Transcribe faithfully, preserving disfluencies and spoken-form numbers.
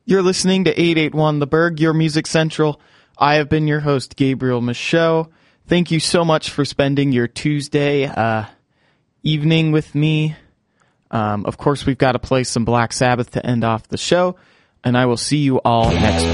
You're listening to eight eighty-one The Berg, your Music Central. I have been your host, Gabriel Michaud. Thank you so much for spending your Tuesday uh, evening with me. Um, of course, we've got to play some Black Sabbath to end off the show, and I will see you all next week.